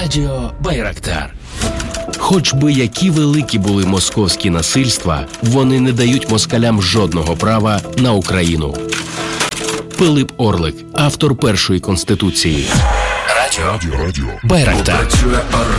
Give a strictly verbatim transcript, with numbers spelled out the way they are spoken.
Радіо Байрактар. Хоч би які великі були московські насильства, вони не дають москалям жодного права на Україну. Пилип Орлик, автор першої Конституції. Радіо, Радіо. Байрактар.